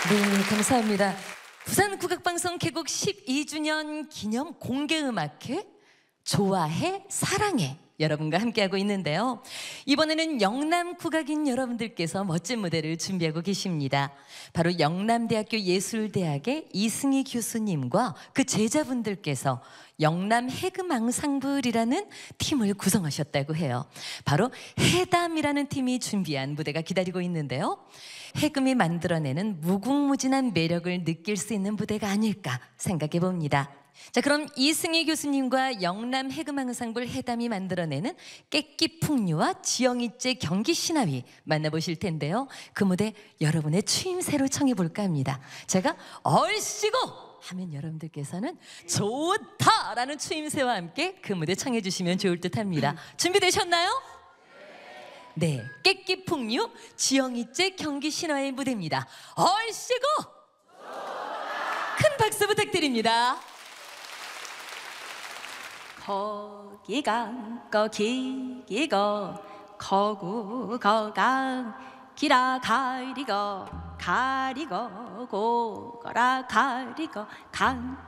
네, 감사합니다. 부산국악방송 개국 12주년 기념 공개음악회 좋아해 사랑해 여러분과 함께하고 있는데요. 이번에는 영남 국악인 여러분들께서 멋진 무대를 준비하고 계십니다. 바로 영남대학교 예술대학의 이승희 교수님과 그 제자분들께서 영남 해금 앙상블이라는 팀을 구성하셨다고 해요. 바로 해담이라는 팀이 준비한 무대가 기다리고 있는데요. 해금이 만들어내는 무궁무진한 매력을 느낄 수 있는 무대가 아닐까 생각해 봅니다. 자, 그럼 이승희 교수님과 영남 해금 앙상블 해담이 만들어내는 깨끼풍류와 지영이째 경기신화위 만나보실 텐데요. 그 무대 여러분의 추임새로 청해 볼까 합니다. 제가 얼씨구 하면 여러분들께서는 좋다라는 추임새와 함께 그 무대 청해 주시면 좋을 듯 합니다. 준비되셨나요? 네, 깨끼풍류 지영이째 경기신화의 무대입니다. 얼씨구 큰 박수 부탁드립니다. 거기강 거기기고 거구거강 기라 가리고 가리고 고거라 가리고 강